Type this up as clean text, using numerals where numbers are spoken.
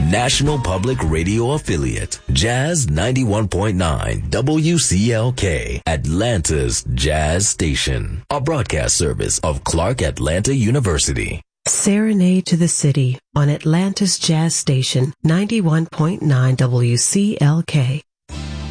National Public Radio affiliate, Jazz 91.9 WCLK, Atlanta's Jazz Station, a broadcast service of Clark Atlanta University. Serenade to the City on Atlanta's Jazz Station 91.9 WCLK.